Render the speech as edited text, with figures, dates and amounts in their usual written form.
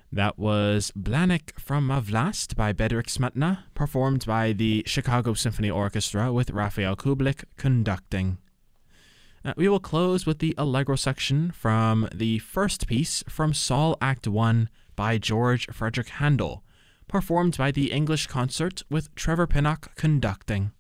That was Blanek from Vlast by Bedřich Smetana, performed by the Chicago Symphony Orchestra with Rafael Kubelik conducting. We will close with the Allegro section from the first piece from Saul Act 1 by George Frederick Handel, performed by the English Concert with Trevor Pinnock conducting.